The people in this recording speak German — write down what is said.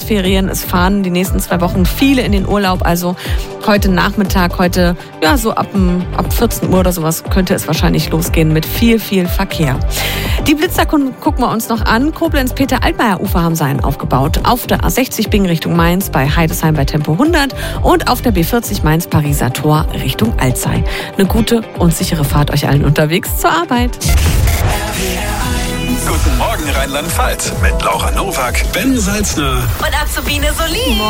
Weihnachtsferien. Es fahren die nächsten 2 Wochen viele in den Urlaub. Also heute Nachmittag, so ab 14 Uhr oder sowas könnte es wahrscheinlich losgehen mit viel Verkehr. Die Blitzer gucken wir uns noch an. Koblenz-Peter-Altmaier-Ufer haben sie einen aufgebaut. Auf der A60 Bingen Richtung Mainz bei Heidesheim bei Tempo 100 und auf der B40 Mainz-Pariser Tor Richtung Alzey. Eine gute und sichere Fahrt euch allen unterwegs zur Arbeit. Guten Morgen Rheinland-Pfalz mit Laura Nowak, Ben Salzner und Azubine Solin.